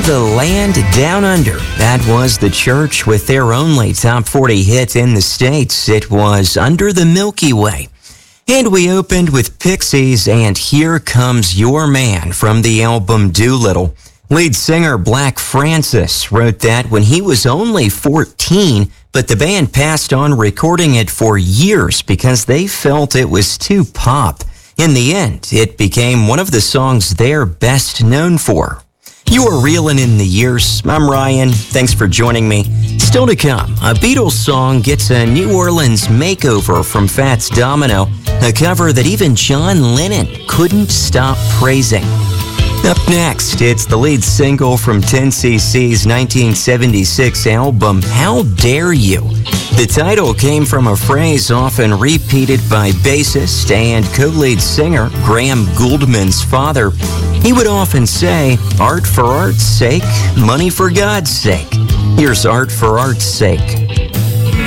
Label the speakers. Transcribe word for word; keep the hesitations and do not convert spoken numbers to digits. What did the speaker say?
Speaker 1: the land down under. That was The Church with their only top forty hit in the States. It was Under the Milky Way. And we opened with Pixies and Here Comes Your Man from the album Doolittle. Lead singer Black Francis wrote that when he was only fourteen, but the band passed on recording it for years because they felt it was too pop. In the end, it became one of the songs they're best known for. You are reeling in the years. I'm Ryan. Thanks for joining me. Still to come, a Beatles song gets a New Orleans makeover from Fats Domino, a cover that even John Lennon couldn't stop praising. Up next, it's the lead single from ten C C's nineteen seventy-six album, How Dare You? The title came from a phrase often repeated by bassist and co-lead singer Graham Gouldman's father. He would often say, art for art's sake, money for God's sake. Here's Art for Art's Sake.